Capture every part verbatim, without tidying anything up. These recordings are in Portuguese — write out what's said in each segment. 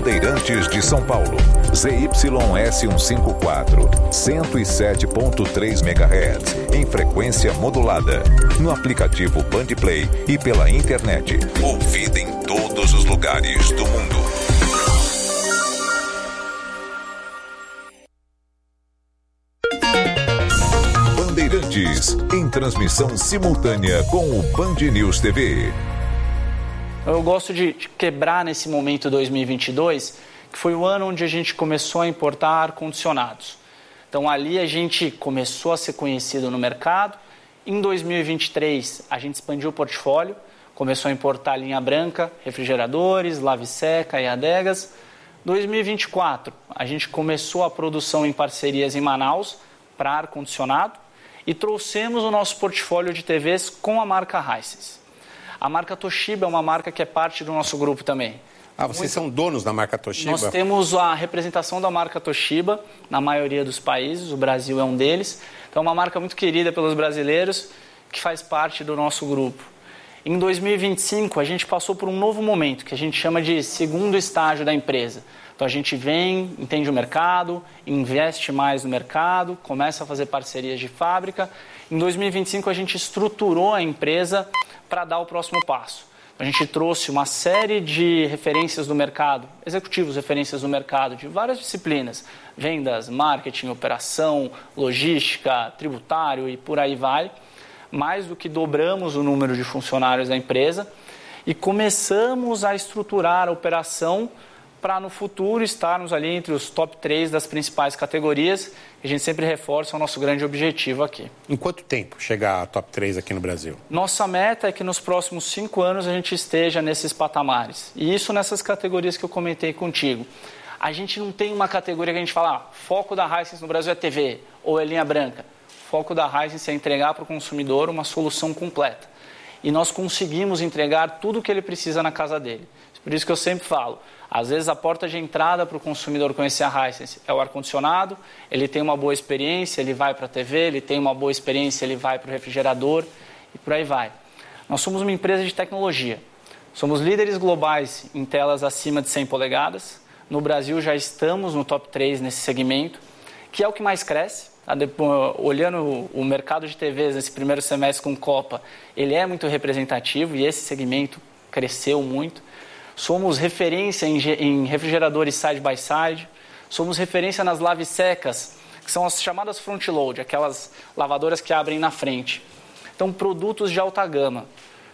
Bandeirantes de São Paulo, Z Y S cento e cinquenta e quatro, cento e sete ponto três megahertz, em frequência modulada, no aplicativo Bandplay e pela internet, ouvida em todos os lugares do mundo. Bandeirantes, em transmissão simultânea com o Band News T V. Eu gosto de quebrar nesse momento dois mil e vinte e dois, que foi o ano onde a gente começou a importar ar-condicionados. Então ali a gente começou a ser conhecido no mercado. Em dois mil e vinte e três a gente expandiu o portfólio, começou a importar linha branca, refrigeradores, lave-seca e adegas. dois mil e vinte e quatro a gente começou a produção em parcerias em Manaus para ar-condicionado e trouxemos o nosso portfólio de T Vs com a marca Hisense. A marca Toshiba é uma marca que é parte do nosso grupo também. Ah, vocês Muito... são donos da marca Toshiba? Nós temos a representação da marca Toshiba na maioria dos países, o Brasil é um deles. Então é uma marca muito querida pelos brasileiros que faz parte do nosso grupo. Em dois mil e vinte e cinco a gente passou por um novo momento que a gente chama de segundo estágio da empresa. Então a gente vem, entende o mercado, investe mais no mercado, começa a fazer parcerias de fábrica. Em dois mil e vinte e cinco a gente estruturou a empresa para dar o próximo passo. A gente trouxe uma série de referências do mercado, executivos referências do mercado de várias disciplinas, vendas, marketing, operação, logística, tributário e por aí vai. Mais do que dobramos o número de funcionários da empresa e começamos a estruturar a operação para no futuro estarmos ali entre os top três das principais categorias. A gente sempre reforça o nosso grande objetivo aqui. Em quanto tempo chegar a top três aqui no Brasil? Nossa meta é que nos próximos cinco anos a gente esteja nesses patamares. E isso nessas categorias que eu comentei contigo. A gente não tem uma categoria que a gente fala, ah, foco da Hisense no Brasil é T V ou é linha branca. O foco da Hisense é entregar para o consumidor uma solução completa. E nós conseguimos entregar tudo o que ele precisa na casa dele. Por isso que eu sempre falo, às vezes a porta de entrada para o consumidor conhecer a Hisense é o ar-condicionado, ele tem uma boa experiência, ele vai para a T V, ele tem uma boa experiência, ele vai para o refrigerador e por aí vai. Nós somos uma empresa de tecnologia, somos líderes globais em telas acima de cem polegadas, no Brasil já estamos no top três nesse segmento, que é o que mais cresce. Olhando o mercado de T Vs nesse primeiro semestre com Copa, ele é muito representativo e esse segmento cresceu muito. Somos referência em refrigeradores side by side, somos referência nas lave-secas, que são as chamadas front load, aquelas lavadoras que abrem na frente. Então, produtos de alta gama.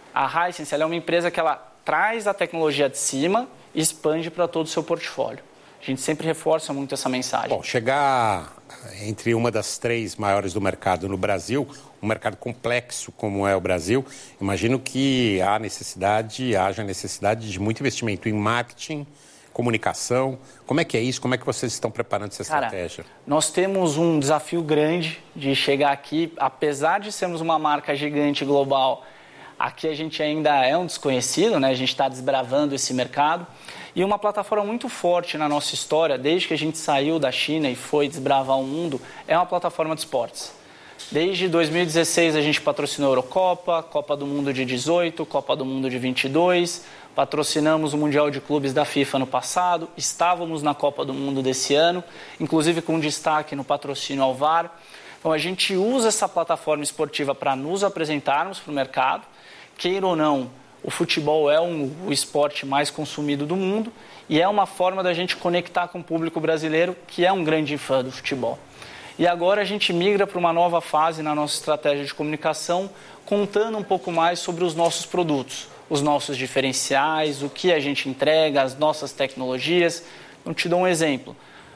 A Hisense ela é uma empresa que ela traz a tecnologia de cima e expande para todo o seu portfólio. A gente sempre reforça muito essa mensagem. Bom, chegar entre uma das três maiores do mercado no Brasil, um mercado complexo como é o Brasil, imagino que há necessidade, haja necessidade de muito investimento em marketing, comunicação. Como é que é isso? Como é que vocês estão preparando essa Cara, estratégia? Nós temos um desafio grande de chegar aqui, apesar de sermos uma marca gigante global, aqui a gente ainda é um desconhecido, né? A gente está desbravando esse mercado. E uma plataforma muito forte na nossa história, desde que a gente saiu da China e foi desbravar o mundo, é uma plataforma de esportes. Desde dois mil e dezesseis a gente patrocinou a Eurocopa, Copa do Mundo de dezoito, Copa do Mundo de vinte e dois, patrocinamos o Mundial de Clubes da FIFA no passado, estávamos na Copa do Mundo desse ano, inclusive com destaque no patrocínio ao V A R. Então a gente usa essa plataforma esportiva para nos apresentarmos para o mercado, queira ou não, o futebol é um, o esporte mais consumido do mundo e é uma forma da gente conectar com o público brasileiro que é um grande fã do futebol. E agora a gente migra para uma nova fase na nossa estratégia de comunicação, contando um pouco mais sobre os nossos produtos, os nossos diferenciais, o que a gente entrega, as nossas tecnologias. Então, te dou um exemplo.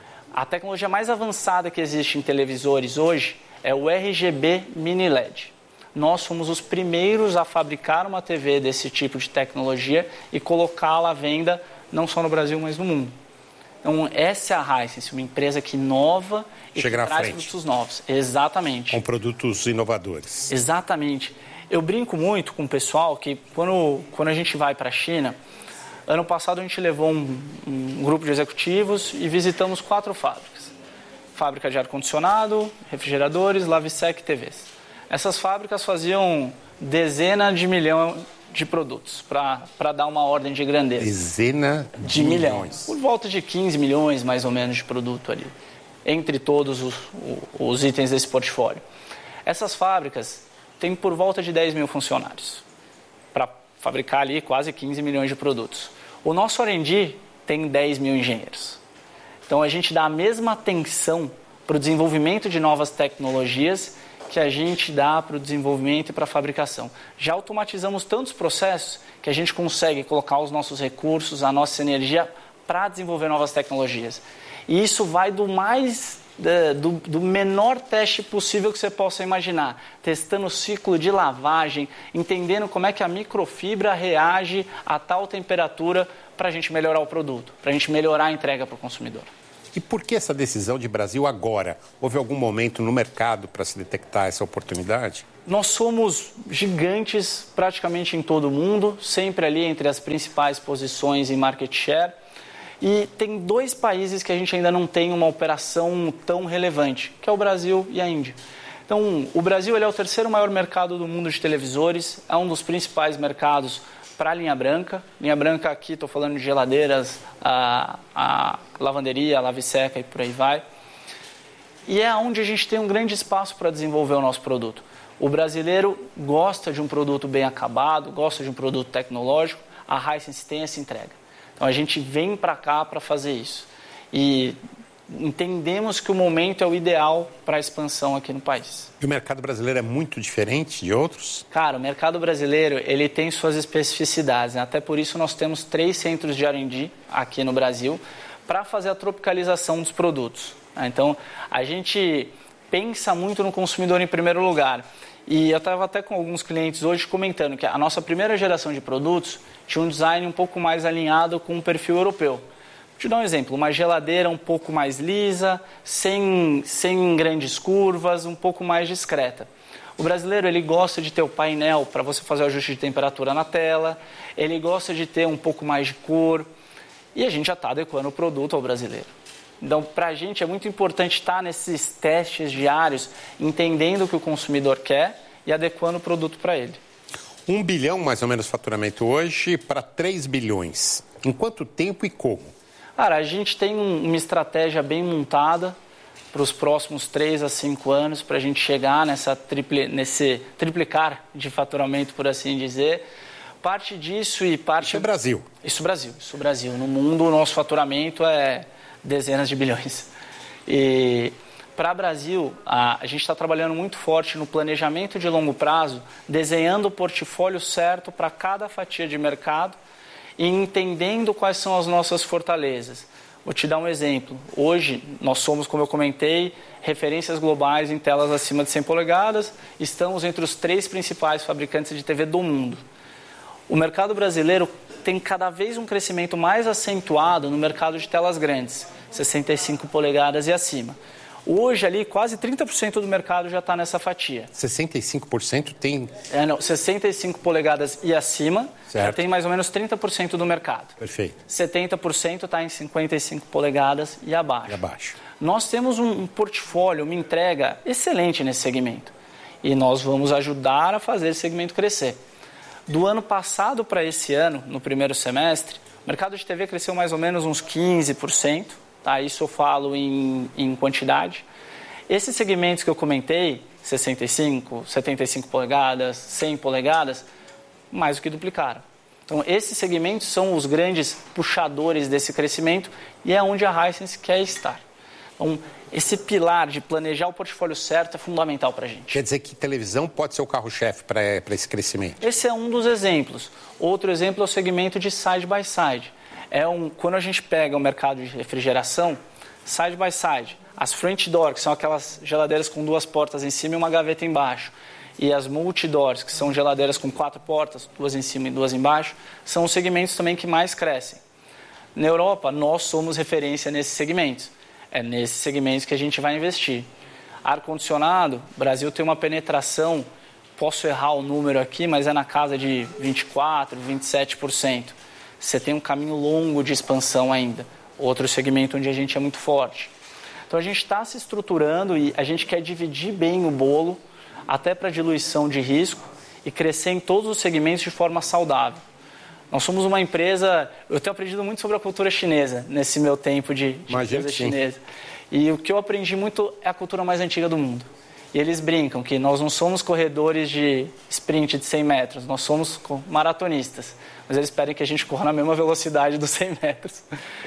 A tecnologia mais avançada que existe em televisores hoje é o R G B Mini L E D. Nós somos os primeiros a fabricar uma T V desse tipo de tecnologia e colocá-la à venda não só no Brasil, mas no mundo. Então, essa é a Hisense, uma empresa que inova e Chega que traz frente. produtos novos. Exatamente. Com produtos inovadores. Exatamente. Eu brinco muito com o pessoal que quando, quando a gente vai para a China, ano passado a gente levou um, um grupo de executivos e visitamos quatro fábricas. Fábrica de ar-condicionado, refrigeradores, lave-seca e T Vs. Essas fábricas faziam dezenas de, milhão, de produtos, para dar uma ordem de grandeza. Dezena de, de milhões. milhões. Por volta de quinze milhões, mais ou menos, de produto ali, entre todos os, os itens desse portfólio. Essas fábricas têm por volta de dez mil funcionários, para fabricar ali quase quinze milhões de produtos. O nosso R and D tem dez mil engenheiros. Então, a gente dá a mesma atenção para o desenvolvimento de novas tecnologias que a gente dá para o desenvolvimento e para a fabricação. Já automatizamos tantos processos que a gente consegue colocar os nossos recursos, a nossa energia para desenvolver novas tecnologias. E isso vai do mais, do, do menor teste possível que você possa imaginar, testando o ciclo de lavagem, entendendo como é que a microfibra reage a tal temperatura para a gente melhorar o produto, para a gente melhorar a entrega para o consumidor. E por que essa decisão de Brasil agora? Houve algum momento no mercado para se detectar essa oportunidade? Nós somos gigantes praticamente em todo o mundo, sempre ali entre as principais posições em market share. E tem dois países que a gente ainda não tem uma operação tão relevante, que é o Brasil e a Índia. Então, o Brasil ele é o terceiro maior mercado do mundo de televisores, é um dos principais mercados para a linha branca. Linha branca aqui, estou falando de geladeiras, a, a lavanderia, a lave-seca e por aí vai. E é onde a gente tem um grande espaço para desenvolver o nosso produto. O brasileiro gosta de um produto bem acabado, gosta de um produto tecnológico, a Hisense tem essa entrega. Então a gente vem para cá para fazer isso. E entendemos que o momento é o ideal para a expansão aqui no país. E o mercado brasileiro é muito diferente de outros? Cara, o mercado brasileiro ele tem suas especificidades, né? Até por isso nós temos três centros de R and D aqui no Brasil para fazer a tropicalização dos produtos. Então, a gente pensa muito no consumidor em primeiro lugar. E eu estava até com alguns clientes hoje comentando que a nossa primeira geração de produtos tinha um design um pouco mais alinhado com o perfil europeu. Vou te dar um exemplo, uma geladeira um pouco mais lisa, sem, sem grandes curvas, um pouco mais discreta. O brasileiro ele gosta de ter o painel para você fazer o ajuste de temperatura na tela, ele gosta de ter um pouco mais de cor, e a gente já está adequando o produto ao brasileiro. Então, para a gente é muito importante estar nesses testes diários, entendendo o que o consumidor quer e adequando o produto para ele. Um bilhão, mais ou menos, faturamento hoje, para três bilhões. Em quanto tempo e como? Cara, a gente tem um, uma estratégia bem montada para os próximos três a cinco anos, para a gente chegar nessa tripli, nesse triplicar de faturamento, por assim dizer. Parte disso e parte... Isso é Brasil. Isso é Brasil, isso é Brasil. No mundo, o nosso faturamento é dezenas de bilhões. E para o Brasil, a, a gente está trabalhando muito forte no planejamento de longo prazo, desenhando o portfólio certo para cada fatia de mercado e entendendo quais são as nossas fortalezas. Vou te dar um exemplo. Hoje, nós somos, como eu comentei, referências globais em telas acima de cem polegadas. Estamos entre os três principais fabricantes de T V do mundo. O mercado brasileiro tem cada vez um crescimento mais acentuado no mercado de telas grandes, sessenta e cinco polegadas e acima. Hoje, ali, quase trinta por cento do mercado já está nessa fatia. sessenta e cinco por cento tem... É, não, sessenta e cinco polegadas e acima, certo. Já tem mais ou menos trinta por cento do mercado. Perfeito. setenta por cento está em cinquenta e cinco polegadas e abaixo. E abaixo. Nós temos um, um portfólio, uma entrega excelente nesse segmento. E nós vamos ajudar a fazer esse segmento crescer. Do ano passado para esse ano, no primeiro semestre, o mercado de T V cresceu mais ou menos uns quinze por cento. Tá, isso eu falo em, em quantidade. Esses segmentos que eu comentei, sessenta e cinco, setenta e cinco polegadas, cem polegadas, mais do que duplicaram. Então, esses segmentos são os grandes puxadores desse crescimento e é onde a Hisense quer estar. Então, esse pilar de planejar o portfólio certo é fundamental para a gente. Quer dizer que televisão pode ser o carro-chefe para esse crescimento? Esse é um dos exemplos. Outro exemplo é o segmento de side by side. É um, quando a gente pega o mercado de refrigeração, side by side, as French door, que são aquelas geladeiras com duas portas em cima e uma gaveta embaixo, e as multi-doors, que são geladeiras com quatro portas, duas em cima e duas embaixo, são os segmentos também que mais crescem. Na Europa, nós somos referência nesses segmentos. É nesses segmentos que a gente vai investir. Ar-condicionado, o Brasil tem uma penetração, posso errar o número aqui, mas é na casa de vinte e quatro por cento, vinte e sete por cento. Você tem um caminho longo de expansão ainda. Outro segmento onde a gente é muito forte. Então, a gente está se estruturando e a gente quer dividir bem o bolo, até para diluição de risco, e crescer em todos os segmentos de forma saudável. Nós somos uma empresa... Eu tenho aprendido muito sobre a cultura chinesa nesse meu tempo de, de empresa chinesa. E o que eu aprendi muito é a cultura mais antiga do mundo. E eles brincam que nós não somos corredores de sprint de cem metros, nós somos maratonistas. Mas eles esperem que a gente corra na mesma velocidade dos cem metros.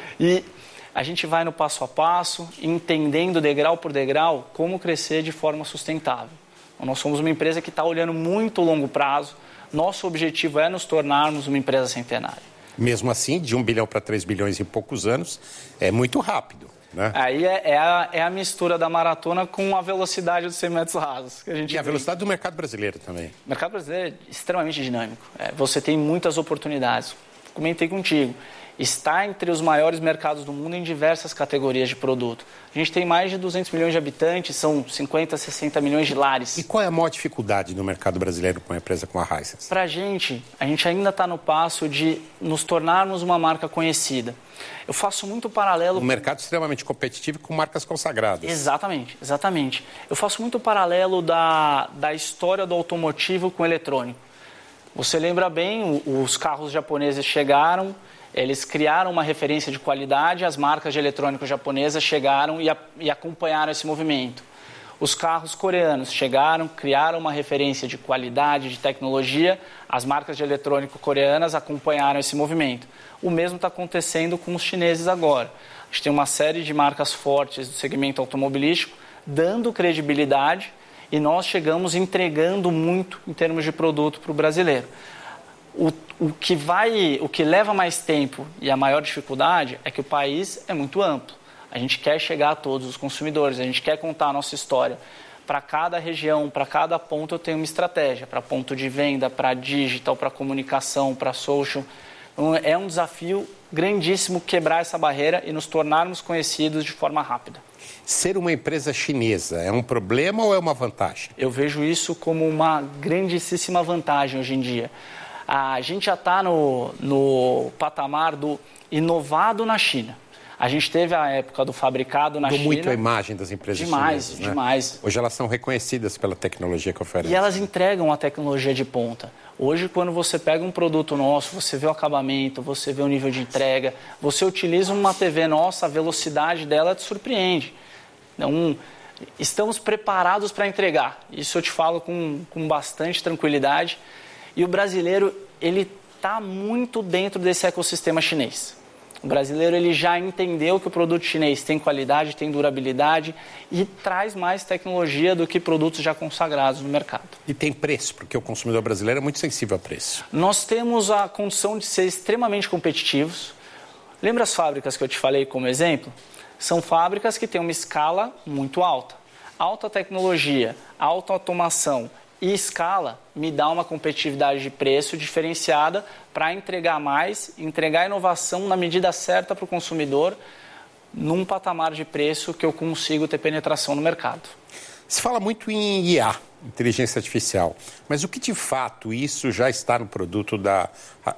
E a gente vai no passo a passo, entendendo degrau por degrau como crescer de forma sustentável. Então, nós somos uma empresa que está olhando muito longo prazo. Nosso objetivo é nos tornarmos uma empresa centenária. Mesmo assim, de um bilhão para três bilhões em poucos anos, é muito rápido, né? Aí é, é, a, é a mistura da maratona com a velocidade dos cem metros rasos. Que a gente e a vê. Velocidade do mercado brasileiro também. O mercado brasileiro é extremamente dinâmico. É, você tem muitas oportunidades. Comentei contigo. Está entre os maiores mercados do mundo em diversas categorias de produto. A gente tem mais de duzentos milhões de habitantes, são cinquenta, sessenta milhões de lares. E qual é a maior dificuldade no mercado brasileiro com uma empresa como a Hisense? Para a gente, a gente ainda está no passo de nos tornarmos uma marca conhecida. Eu faço muito paralelo... Um mercado extremamente competitivo com marcas consagradas. Exatamente, exatamente. Eu faço muito paralelo da, da história do automotivo com o eletrônico. Você lembra bem, os carros japoneses chegaram... Eles criaram uma referência de qualidade, as marcas de eletrônico japonesas chegaram e, a, e acompanharam esse movimento. Os carros coreanos chegaram, criaram uma referência de qualidade, de tecnologia, as marcas de eletrônico coreanas acompanharam esse movimento. O mesmo está acontecendo com os chineses agora. A gente tem uma série de marcas fortes do segmento automobilístico, dando credibilidade, e nós chegamos entregando muito em termos de produto para o brasileiro. O, o, que vai, o que leva mais tempo e a maior dificuldade é que o país é muito amplo. A gente quer chegar a todos os consumidores, a gente quer contar a nossa história. Para cada região, para cada ponto eu tenho uma estratégia, para ponto de venda, para digital, para comunicação, para social. Então, é um desafio grandíssimo quebrar essa barreira e nos tornarmos conhecidos de forma rápida. Ser uma empresa chinesa é um problema ou é uma vantagem? Eu vejo isso como uma grandíssima vantagem hoje em dia. A gente já está no, no patamar do inovado na China. A gente teve a época do fabricado na Mudou China. muito a imagem das empresas demais, chinesas, né? Demais. Hoje elas são reconhecidas pela tecnologia que oferecem. E elas entregam a tecnologia de ponta. Hoje, quando você pega um produto nosso, você vê o acabamento, você vê o nível de entrega, você utiliza uma T V nossa, a velocidade dela te surpreende. Então, estamos preparados para entregar. Isso eu te falo com, com bastante tranquilidade. E o brasileiro, ele está muito dentro desse ecossistema chinês. O brasileiro, ele já entendeu que o produto chinês tem qualidade, tem durabilidade e traz mais tecnologia do que produtos já consagrados no mercado. E tem preço, porque o consumidor brasileiro é muito sensível a preço. Nós temos a condição de ser extremamente competitivos. Lembra as fábricas que eu te falei como exemplo? São fábricas que têm uma escala muito alta. Alta tecnologia, alta automação e escala me dá uma competitividade de preço diferenciada para entregar mais, entregar inovação na medida certa para o consumidor, num patamar de preço que eu consigo ter penetração no mercado. Se fala muito em I A, inteligência artificial, mas o que de fato isso já está no produto da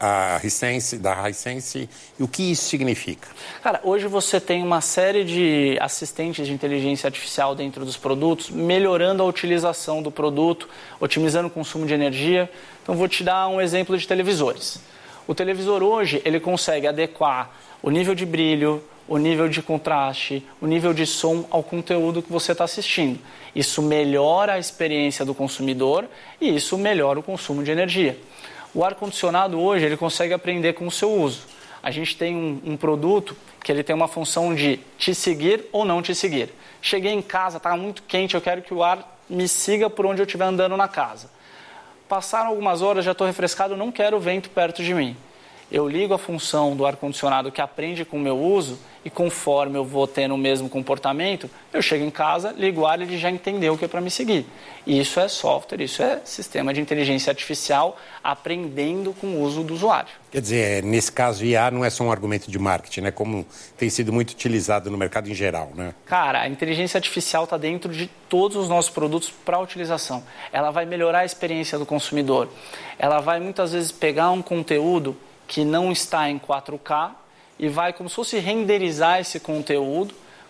a Hisense, da Hisense, e o que isso significa? Cara, hoje você tem uma série de assistentes de inteligência artificial dentro dos produtos, melhorando a utilização do produto, otimizando o consumo de energia. Então vou te dar um exemplo de televisores. O televisor hoje, ele consegue adequar o nível de brilho, o nível de contraste, o nível de som ao conteúdo que você está assistindo. Isso melhora a experiência do consumidor e isso melhora o consumo de energia. O ar-condicionado hoje, ele consegue aprender com o seu uso. A gente tem um, um produto que ele tem uma função de te seguir ou não te seguir. Cheguei em casa, está muito quente, eu quero que o ar me siga por onde eu estiver andando na casa. Passaram algumas horas, já estou refrescado, não quero o vento perto de mim. Eu ligo a função do ar-condicionado que aprende com o meu uso e conforme eu vou tendo o mesmo comportamento, eu chego em casa, ligo o ar e ele já entendeu o que é para me seguir. E isso é software, isso é sistema de inteligência artificial aprendendo com o uso do usuário. Quer dizer, nesse caso, I A não é só um argumento de marketing, né? Como tem sido muito utilizado no mercado em geral, né? Cara, a inteligência artificial está dentro de todos os nossos produtos para utilização. Ela vai melhorar a experiência do consumidor. Ela vai muitas vezes pegar um conteúdo que não está em quatro K e vai como se fosse renderizar esse conteúdo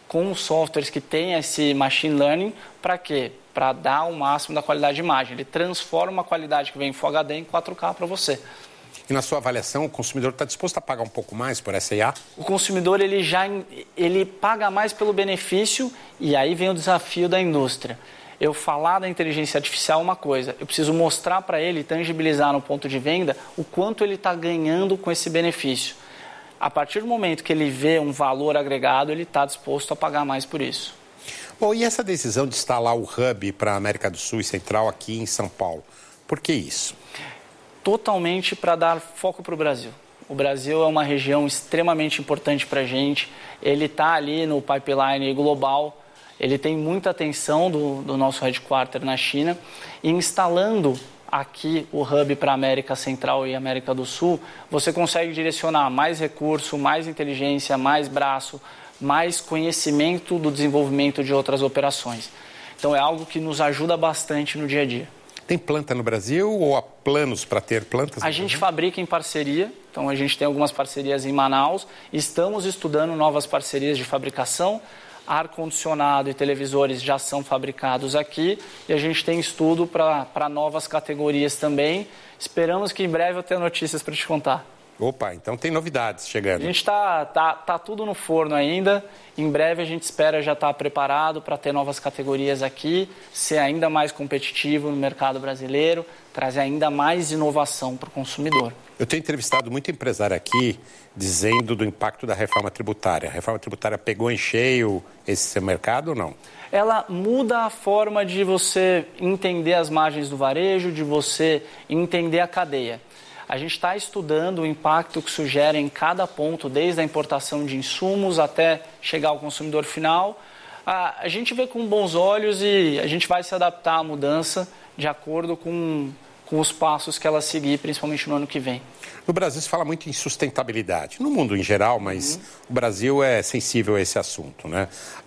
com os softwares que têm esse machine learning, para quê? Para dar o máximo da qualidade de imagem. Ele transforma a qualidade que vem em Full H D em quatro K para você. E na sua avaliação, o consumidor está disposto a pagar um pouco mais por essa I A? O consumidor ele já ele paga mais pelo benefício, e aí vem o desafio da indústria. Eu falar da inteligência artificial é uma coisa, eu preciso mostrar para ele, tangibilizar no ponto de venda, o quanto ele está ganhando com esse benefício. A partir do momento que ele vê um valor agregado, ele está disposto a pagar mais por isso. Bom, e essa decisão de instalar o hub para a América do Sul e Central aqui em São Paulo, por que isso? Totalmente para dar foco para o Brasil. O Brasil é uma região extremamente importante para a gente, ele está ali no pipeline global, ele tem muita atenção do, do nosso headquarter na China, e instalando aqui o hub para a América Central e América do Sul, você consegue direcionar mais recurso, mais inteligência, mais braço, mais conhecimento do desenvolvimento de outras operações. Então é algo que nos ajuda bastante no dia a dia. Tem planta no Brasil ou há planos para ter plantas? A gente fabrica em parceria, então a gente tem algumas parcerias em Manaus, estamos estudando novas parcerias de fabricação, ar-condicionado e televisores já são fabricados aqui e a gente tem estudo para novas categorias também. Esperamos que em breve eu tenha notícias para te contar. Opa, então tem novidades chegando. A gente está tá, tá tudo no forno ainda. Em breve a gente espera já estar preparado para ter novas categorias aqui, ser ainda mais competitivo no mercado brasileiro, trazer ainda mais inovação para o consumidor. Eu tenho entrevistado muito empresário aqui dizendo do impacto da reforma tributária. A reforma tributária pegou em cheio esse seu mercado ou não? Ela muda a forma de você entender as margens do varejo, de você entender a cadeia. A gente está estudando o impacto que isso gera em cada ponto, desde a importação de insumos até chegar ao consumidor final. A, a gente vê com bons olhos e a gente vai se adaptar à mudança de acordo com, com os passos que ela seguir, principalmente no ano que vem. No Brasil se fala muito em sustentabilidade, no mundo em geral, mas uhum. o Brasil é sensível a esse assunto, né?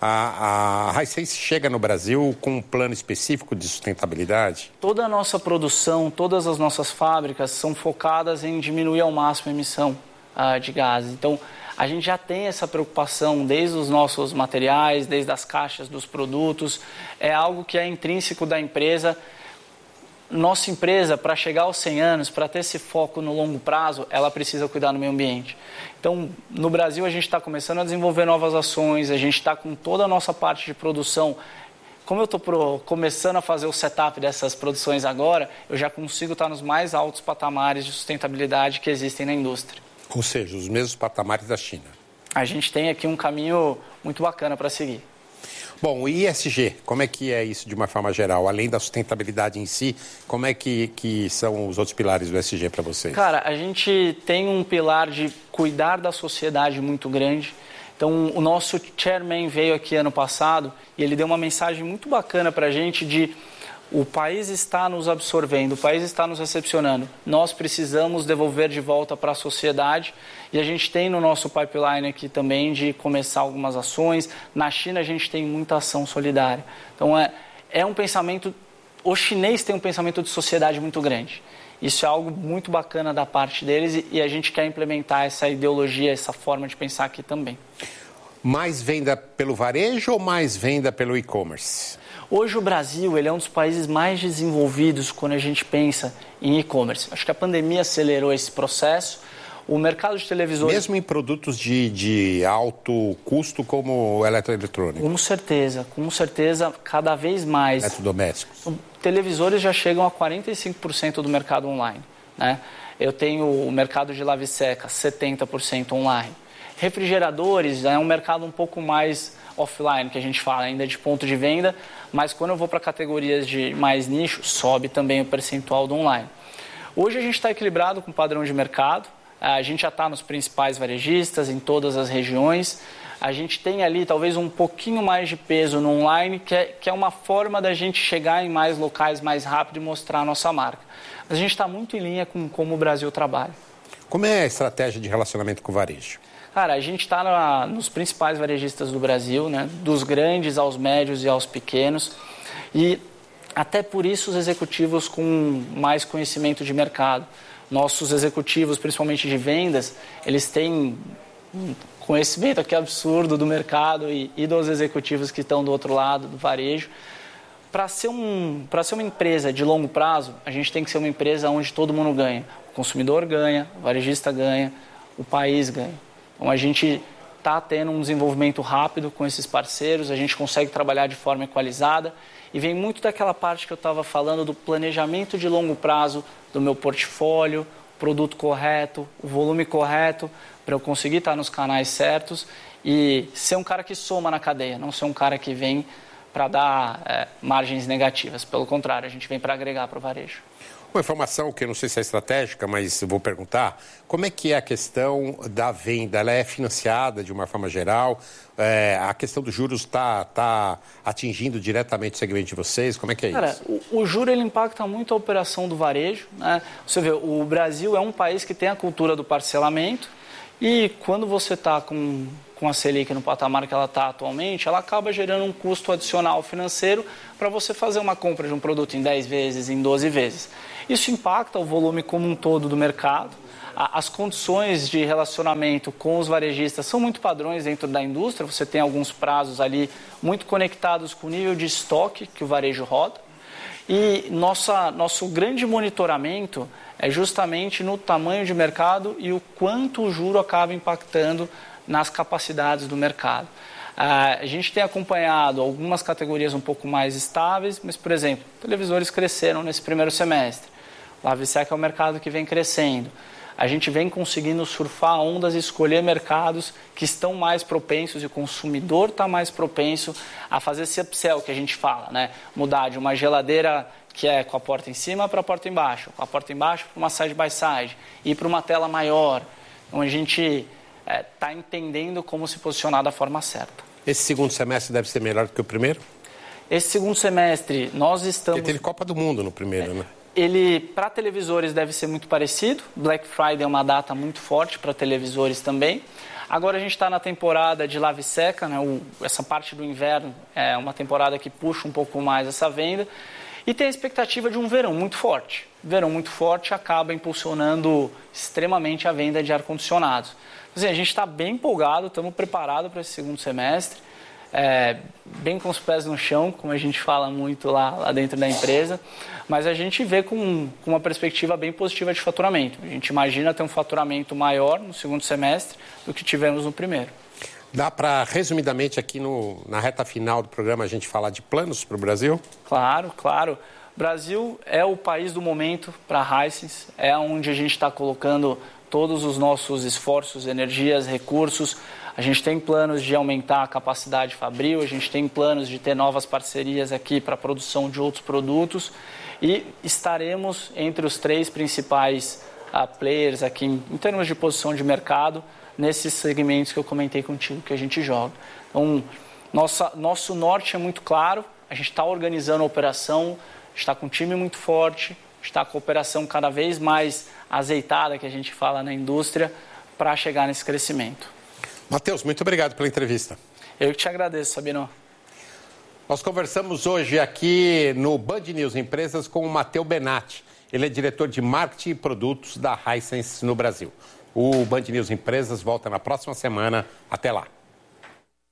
A, a Hisense chega no Brasil com um plano específico de sustentabilidade? Toda a nossa produção, todas as nossas fábricas são focadas em diminuir ao máximo a emissão uh, de gases. Então, a gente já tem essa preocupação desde os nossos materiais, desde as caixas dos produtos. É algo que é intrínseco da empresa. Nossa empresa, para chegar aos cem anos, para ter esse foco no longo prazo, ela precisa cuidar do meio ambiente. Então, no Brasil, a gente está começando a desenvolver novas ações, a gente está com toda a nossa parte de produção. Como eu estou começando a fazer o setup dessas produções agora, eu já consigo estar nos mais altos patamares de sustentabilidade que existem na indústria. Ou seja, os mesmos patamares da China. A gente tem aqui um caminho muito bacana para seguir. Bom, o I S G, como é que é isso de uma forma geral? Além da sustentabilidade em si, como é que, que são os outros pilares do E S G para vocês? Cara, a gente tem um pilar de cuidar da sociedade muito grande. Então, o nosso chairman veio aqui ano passado e ele deu uma mensagem muito bacana para a gente de o país está nos absorvendo, o país está nos recepcionando. Nós precisamos devolver de volta para a sociedade e a gente tem no nosso pipeline aqui também de começar algumas ações. Na China a gente tem muita ação solidária. Então é, é um pensamento, o chinês tem um pensamento de sociedade muito grande. Isso é algo muito bacana da parte deles e, e a gente quer implementar essa ideologia, essa forma de pensar aqui também. Mais venda pelo varejo ou mais venda pelo e-commerce? Hoje o Brasil ele é um dos países mais desenvolvidos quando a gente pensa em e-commerce. Acho que a pandemia acelerou esse processo. O mercado de televisores... Mesmo em produtos de, de alto custo como eletroeletrônico? Com certeza, com certeza, cada vez mais. Eletrodomésticos? Televisores já chegam a quarenta e cinco por cento do mercado online, né? Eu tenho o mercado de lave seca, setenta por cento online. Refrigeradores é um mercado um pouco mais offline, que a gente fala ainda de ponto de venda, mas quando eu vou para categorias de mais nicho, sobe também o percentual do online. Hoje a gente está equilibrado com o padrão de mercado, a gente já está nos principais varejistas, em todas as regiões, a gente tem ali talvez um pouquinho mais de peso no online, que é, que é uma forma da gente chegar em mais locais mais rápido e mostrar a nossa marca. Mas a gente está muito em linha com como o Brasil trabalha. Como é a estratégia de relacionamento com o varejo? Cara, a gente está nos principais varejistas do Brasil, né? Dos grandes aos médios e aos pequenos. E até por isso os executivos com mais conhecimento de mercado. Nossos executivos, principalmente de vendas, eles têm um conhecimento aqui absurdo do mercado e, e dos executivos que estão do outro lado, do varejo. Para ser, um, para ser uma empresa de longo prazo, a gente tem que ser uma empresa onde todo mundo ganha. O consumidor ganha, o varejista ganha, o país ganha. Então, a gente está tendo um desenvolvimento rápido com esses parceiros, a gente consegue trabalhar de forma equalizada e vem muito daquela parte que eu estava falando do planejamento de longo prazo do meu portfólio, produto correto, o volume correto, para eu conseguir estar nos canais certos e ser um cara que soma na cadeia, não ser um cara que vem para dar é, margens negativas. Pelo contrário, a gente vem para agregar para o varejo. Uma informação que eu não sei se é estratégica, mas vou perguntar, como é que é a questão da venda? Ela é financiada de uma forma geral? É, a questão dos juros está tá atingindo diretamente o segmento de vocês? Como é que é Cara, isso? O, o juro ele impacta muito a operação do varejo, né? Você vê, o Brasil é um país que tem a cultura do parcelamento e quando você está com, com a Selic no patamar que ela está atualmente, ela acaba gerando um custo adicional financeiro para você fazer uma compra de um produto em dez vezes, em doze vezes. Isso impacta o volume como um todo do mercado. As condições de relacionamento com os varejistas são muito padrões dentro da indústria. Você tem alguns prazos ali muito conectados com o nível de estoque que o varejo roda. E nossa, nosso grande monitoramento é justamente no tamanho de mercado e o quanto o juro acaba impactando nas capacidades do mercado. A gente tem acompanhado algumas categorias um pouco mais estáveis, mas, por exemplo, televisores cresceram nesse primeiro semestre. O Lavsec é o mercado que vem crescendo. A gente vem conseguindo surfar ondas e escolher mercados que estão mais propensos e o consumidor está mais propenso a fazer esse upsell que a gente fala, né? Mudar de uma geladeira que é com a porta em cima para a porta embaixo, com a porta embaixo para uma side by side, ir para uma tela maior. Então a gente está é, entendendo como se posicionar da forma certa. Esse segundo semestre deve ser melhor do que o primeiro? Esse segundo semestre nós estamos... Porque teve Copa do Mundo no primeiro, é. né? Ele, para televisores, deve ser muito parecido. Black Friday é uma data muito forte para televisores também. Agora a gente está na temporada de lave seca, né? O, essa parte do inverno é uma temporada que puxa um pouco mais essa venda. E tem a expectativa de um verão muito forte. Verão muito forte acaba impulsionando extremamente a venda de ar-condicionados. Assim, a gente está bem empolgado, estamos preparados para esse segundo semestre. É, bem com os pés no chão, como a gente fala muito lá, lá dentro da empresa, mas a gente vê com, com uma perspectiva bem positiva de faturamento. A gente imagina ter um faturamento maior no segundo semestre do que tivemos no primeiro. Dá para, resumidamente, aqui no, na reta final do programa, a gente falar de planos para o Brasil? Claro, claro. O Brasil é o país do momento para a Hisense, é onde a gente está colocando todos os nossos esforços, energias, recursos. A gente tem planos de aumentar a capacidade fabril, a gente tem planos de ter novas parcerias aqui para a produção de outros produtos e estaremos entre os três principais uh, players aqui em, em termos de posição de mercado nesses segmentos que eu comentei contigo que a gente joga. Então, nossa, nosso norte é muito claro, a gente está organizando a operação, está com um time muito forte, está com a operação cada vez mais azeitada, que a gente fala na indústria, para chegar nesse crescimento. Matheus, muito obrigado pela entrevista. Eu que te agradeço, Sabino. Nós conversamos hoje aqui no Band News Empresas com o Matteo Benatti. Ele é diretor de marketing e produtos da Hisense no Brasil. O Band News Empresas volta na próxima semana. Até lá.